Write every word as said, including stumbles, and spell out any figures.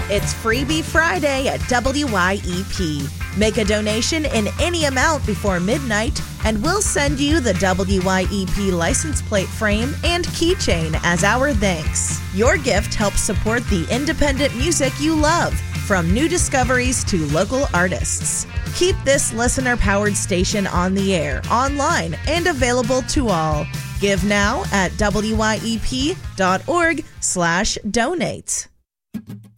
It's Freebie Friday at W Y E P. Make a donation in any amount before midnight, and we'll send you the W Y E P license plate frame and keychain as our thanks. Your gift helps support the independent music you love, from new discoveries to local artists. Keep this listener-powered station on the air, online, and available to all. Give now at W Y E P dot org slash donate.